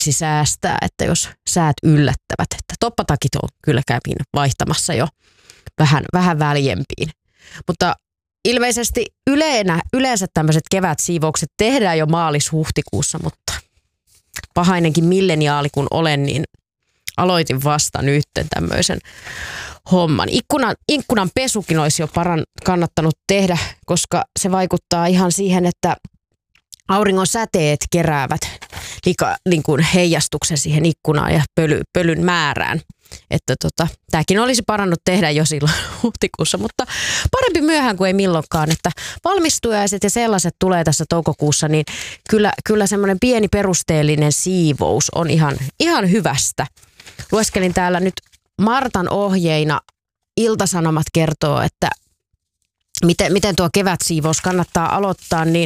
hyväksi säästää, että jos säät yllättävät, että toppatakit on kyllä kävin vaihtamassa jo vähän väljempiin. Mutta ilmeisesti yleensä tämmöiset kevätsiivoukset tehdään jo maalis-huhtikuussa, mutta pahainenkin milleniaali kun olen, niin aloitin vasta nyt tämmöisen homman. Ikkunan pesukin olisi jo kannattanut tehdä, koska se vaikuttaa ihan siihen, että auringon säteet keräävät niin kuin heijastuksen siihen ikkunaan ja pölyn määrään. Että tämäkin olisi parannut tehdä jo silloin huhtikuussa, mutta parempi myöhään kuin ei milloinkaan, että valmistujaiset ja sellaiset tulee tässä toukokuussa, niin kyllä semmoinen pieni perusteellinen siivous on ihan hyvästä. Lueskelin täällä nyt Martan ohjeina, Ilta-Sanomat kertoo, että miten tuo kevätsiivous kannattaa aloittaa, niin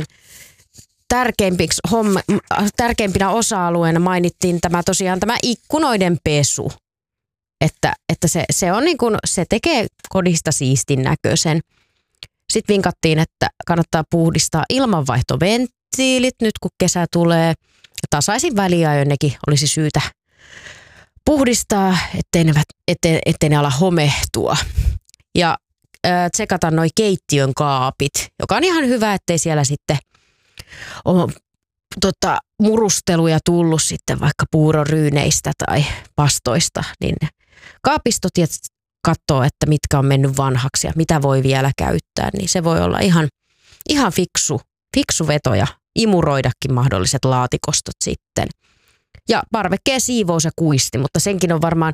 tärkeimpinä osa-alueena mainittiin tosiaan tämä ikkunoiden pesu. Että se on niin kuin, se tekee kodista siistin näköisen. Sitten vinkattiin, että kannattaa puhdistaa ilmanvaihtoventtiilit nyt kun kesä tulee. Ja tasaisin väliajoin nekin olisi syytä puhdistaa, ettei ne ala homehtua. Ja tsekata noi keittiön kaapit, joka on ihan hyvä, ettei siellä sitten ole murusteluja tullut sitten vaikka puuroryyneistä tai pastoista, niin kaapistot katsoo, että mitkä on mennyt vanhaksi ja mitä voi vielä käyttää, niin se voi olla ihan fiksu veto ja imuroidakin mahdolliset laatikostot sitten. Ja parvekkeen siivous ja kuisti, mutta senkin on varmaan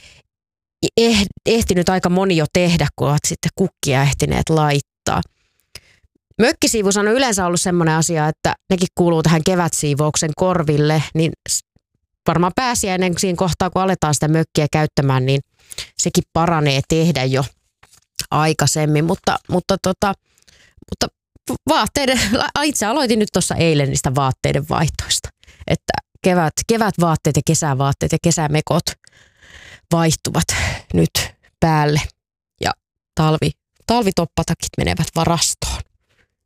ehtinyt aika moni jo tehdä, kun ovat sitten kukkia ehtineet laittaa. Mökkisiivous on yleensä ollut semmoinen asia, että nekin kuuluu tähän kevätsiivouksen korville, niin varmaan pääsiäinen siinä kohtaa, kun aletaan sitä mökkiä käyttämään, niin sekin paranee tehdä jo aikaisemmin, mutta vaatteiden, itse aloitin nyt tuossa eilen niistä vaatteiden vaihtoista, että kevätvaatteet ja kesävaatteet ja kesämekot vaihtuvat nyt päälle ja talvitoppatakit menevät varastoon.